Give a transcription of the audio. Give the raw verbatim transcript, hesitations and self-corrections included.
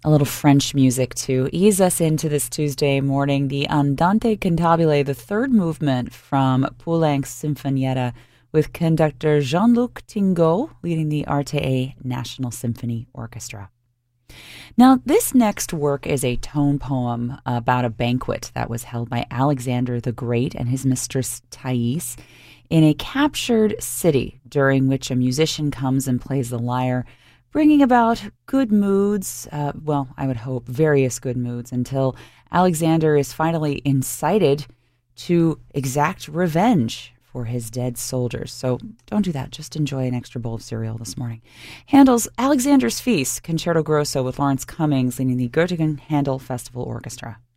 A little French music to ease us into this Tuesday morning. The Andante Cantabile, the third movement from Poulenc's Sinfonietta, with conductor Jean-Luc Tingot leading the R T A National Symphony Orchestra. Now, this next work is a tone poem about a banquet that was held by Alexander the Great and his mistress Thais in a captured city, during which a musician comes and plays the lyre, bringing about good moods, uh, well, I would hope various good moods, until Alexander is finally incited to exact revenge for his dead soldiers. So don't do that. Just enjoy an extra bowl of cereal this morning. Handel's Alexander's Feast, Concerto Grosso with Lawrence Cummings leading the Göttingen Handel Festival Orchestra.